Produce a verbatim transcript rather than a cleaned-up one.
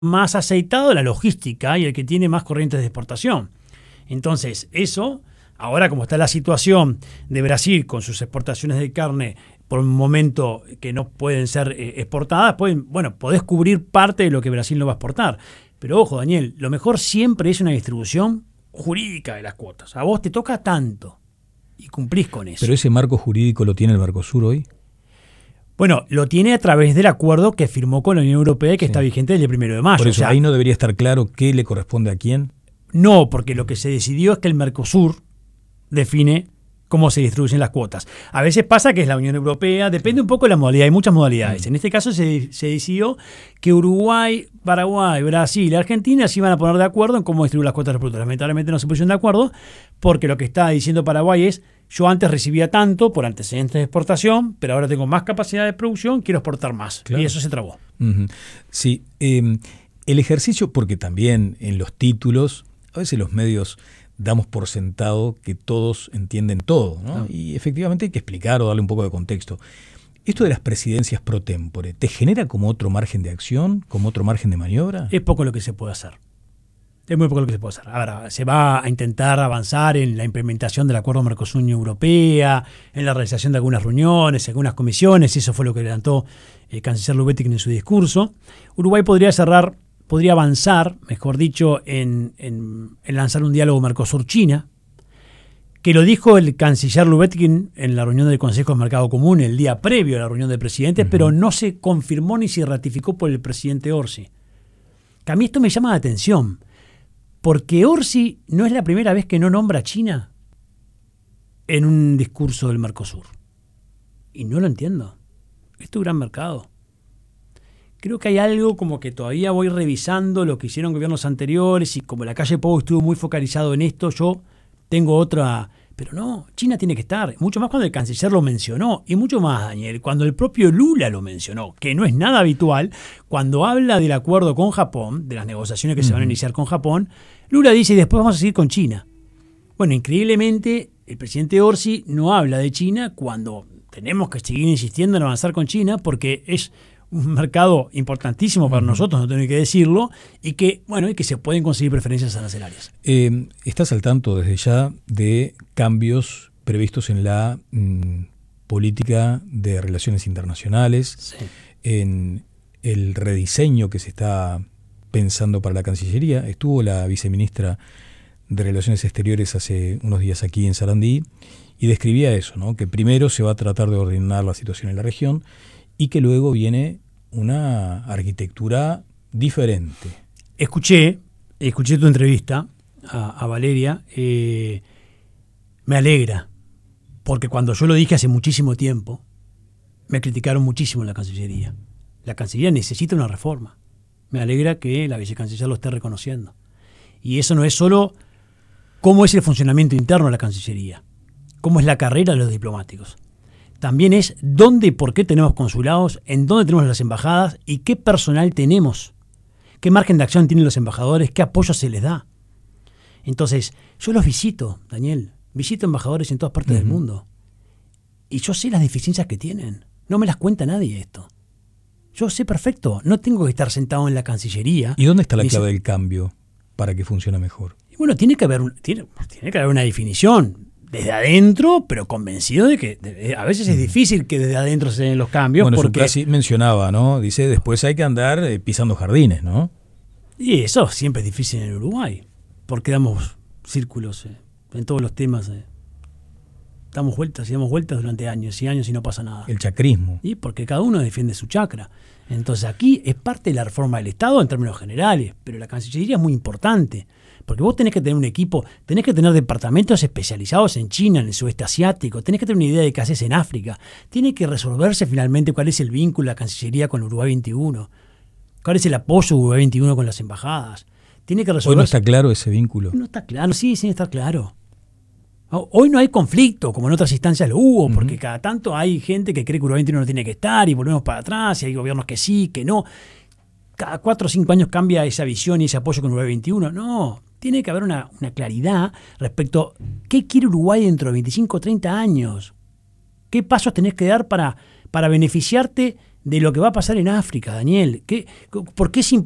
más aceitado la logística y el que tiene más corrientes de exportación. Entonces, eso, ahora como está la situación de Brasil con sus exportaciones de carne por un momento que no pueden ser eh, exportadas, pueden, bueno, podés cubrir parte de lo que Brasil no va a exportar. Pero ojo, Daniel, lo mejor siempre es una distribución jurídica de las cuotas. A vos te toca tanto y cumplís con eso. ¿Pero ese marco jurídico lo tiene el Mercosur hoy? Bueno, lo tiene a través del acuerdo que firmó con la Unión Europea, que sí. está vigente desde el primero de mayo. Por eso, o sea, ahí no debería estar claro qué le corresponde a quién. No, porque lo que se decidió es que el Mercosur define cómo se distribuyen las cuotas. A veces pasa que es la Unión Europea, depende un poco de la modalidad, hay muchas modalidades. En este caso se, se decidió que Uruguay, Paraguay, Brasil y Argentina se iban a poner de acuerdo en cómo distribuir las cuotas de los productos. Lamentablemente no se pusieron de acuerdo porque lo que está diciendo Paraguay es: yo antes recibía tanto por antecedentes de exportación, pero ahora tengo más capacidad de producción, quiero exportar más. Claro. Y eso se trabó. Uh-huh. Sí, eh, el ejercicio, porque también en los títulos, a veces los medios damos por sentado que todos entienden todo, ¿no? Ah. Y efectivamente hay que explicar o darle un poco de contexto. ¿Esto de las presidencias pro tempore te genera como otro margen de acción, como otro margen de maniobra? Es poco lo que se puede hacer. Es muy poco lo que se puede hacer. Ahora, se va a intentar avanzar en la implementación del acuerdo Mercosur-Unión Europea, en la realización de algunas reuniones, algunas comisiones. Eso fue lo que adelantó el canciller Lubetkin en su discurso. Uruguay podría cerrar, podría avanzar, mejor dicho, en, en, en lanzar un diálogo Mercosur-China, que lo dijo el canciller Lubetkin en la reunión del Consejo de Mercado Común el día previo a la reunión de presidentes, uh-huh. pero no se confirmó ni se ratificó por el presidente Orsi. Que a mí esto me llama la atención, porque Orsi no es la primera vez que no nombra a China en un discurso del Mercosur. Y no lo entiendo. Es tu gran mercado. Creo que hay algo como que todavía voy revisando lo que hicieron gobiernos anteriores y como la calle Pou estuvo muy focalizado en esto, yo tengo otra... Pero no, China tiene que estar. Mucho más cuando el canciller lo mencionó. Y mucho más, Daniel, cuando el propio Lula lo mencionó, que no es nada habitual. Cuando habla del acuerdo con Japón, de las negociaciones que uh-huh. se van a iniciar con Japón, Lula dice, y después vamos a seguir con China. Bueno, increíblemente, el presidente Orsi no habla de China cuando tenemos que seguir insistiendo en avanzar con China, porque es un mercado importantísimo para uh-huh. nosotros, no tengo que decirlo, y que, bueno, y que se pueden conseguir preferencias arancelarias. Eh, ¿Estás al tanto desde ya de cambios previstos en la mm, política de relaciones internacionales, sí. en el rediseño que se está pensando para la Cancillería? Estuvo la viceministra de Relaciones Exteriores hace unos días aquí en Sarandí y describía eso, ¿no? Que primero se va a tratar de ordenar la situación en la región y que luego viene una arquitectura diferente. Escuché, escuché tu entrevista a, a Valeria, eh, me alegra, porque cuando yo lo dije hace muchísimo tiempo, me criticaron muchísimo en la Cancillería. La Cancillería necesita una reforma. Me alegra que la vicecanciller lo esté reconociendo. Y eso no es solo cómo es el funcionamiento interno de la Cancillería, cómo es la carrera de los diplomáticos. También es dónde y por qué tenemos consulados, en dónde tenemos las embajadas y qué personal tenemos, qué margen de acción tienen los embajadores, qué apoyo se les da. Entonces, yo los visito, Daniel, visito embajadores en todas partes uh-huh. del mundo y yo sé las deficiencias que tienen. No me las cuenta nadie esto. Yo sé perfecto, no tengo que estar sentado en la Cancillería. ¿Y dónde está la clave del cambio para que funcione mejor? Bueno, tiene que haber, tiene, tiene que haber una definición. Desde adentro, pero convencido de que de, a veces es difícil que desde adentro se den los cambios. Bueno, porque casi mencionaba, ¿no? Dice, después hay que andar eh, pisando jardines, ¿no? Y eso siempre es difícil en Uruguay, porque damos círculos eh, en todos los temas. Eh. Damos vueltas y damos vueltas durante años y años y no pasa nada. El chacrismo. Y porque cada uno defiende su chacra. Entonces aquí es parte de la reforma del Estado en términos generales, pero la Cancillería es muy importante. Porque vos tenés que tener un equipo, tenés que tener departamentos especializados en China, en el sudeste asiático, tenés que tener una idea de qué haces en África, tiene que resolverse finalmente cuál es el vínculo de la Cancillería con Uruguay veintiuno, cuál es el apoyo de Uruguay veintiuno con las embajadas. Tiene que resolverse. Hoy no está claro ese vínculo. No está claro, sí, sí está claro. Hoy no hay conflicto, como en otras instancias lo hubo, uh-huh. porque cada tanto hay gente que cree que Uruguay veintiuno no tiene que estar y volvemos para atrás, y hay gobiernos que sí, que no. Cada cuatro o cinco años cambia esa visión y ese apoyo con Uruguay veintiuno. No. Tiene que haber una, una claridad respecto a qué quiere Uruguay dentro de veinticinco o treinta años. ¿Qué pasos tenés que dar para, para beneficiarte de lo que va a pasar en África, Daniel? ¿Qué, ¿Por qué es importante?